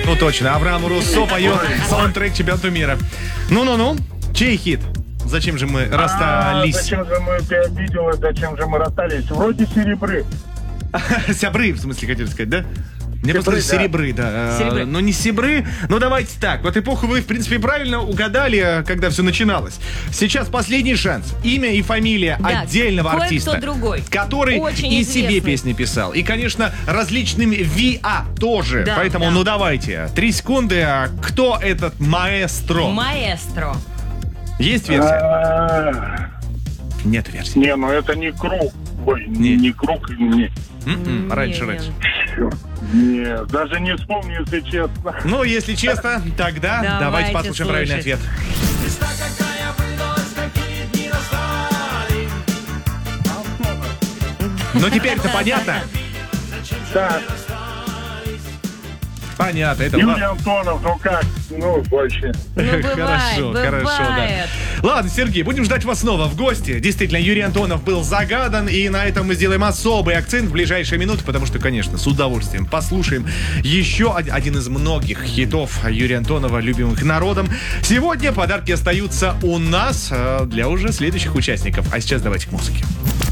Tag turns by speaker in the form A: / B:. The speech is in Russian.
A: Ну точно, Авраам Руссо поет саундтрек чемпионату мира. Ну-ну-ну, чей хит? Зачем же мы расстались?
B: Зачем же мы, ты обиделась, зачем же мы расстались? Вроде серебры.
A: Сябры, в смысле, хотели сказать, да? Мне
B: Серебры,
A: просто серебры, да.
C: Серебры.
A: Но не себры. Ну, давайте так. Вот эпоху вы, в принципе, правильно угадали, когда все начиналось. Сейчас последний шанс. Имя и фамилия
C: Да,
A: отдельного
C: кое-кто
A: артиста.
C: другой.
A: Который
C: Очень
A: и себе
C: известный.
A: песни писал. И, конечно, различными ВИА тоже.
C: Да,
A: Поэтому,
C: да.
A: ну, давайте. 3 секунды. Кто этот маэстро?
C: Маэстро.
A: Есть версия? Нет версии.
B: Не, ну это не круг. Ой,
A: Не.
B: не круг, не.
A: Раньше.
B: Черт. Не, даже не вспомню, если честно.
A: Ну, если честно, тогда давайте
C: Давайте
A: послушаем правильный
C: слушать.
A: ответ. Ну, теперь-то понятно?
B: Так,
A: Понятно, это
B: Юрий Антонов, ну как? Ну, больше.
C: Ну, бывает,
A: Хорошо,
C: бывает.
A: да. Ладно, Сергей, будем ждать вас снова в гости. Действительно, Юрий Антонов был загадан, и на этом мы сделаем особый акцент в ближайшие минуты, потому что, конечно, с удовольствием послушаем еще один из многих хитов Юрия Антонова, любимых народом. Сегодня подарки остаются у нас для уже следующих участников. А сейчас давайте к музыке.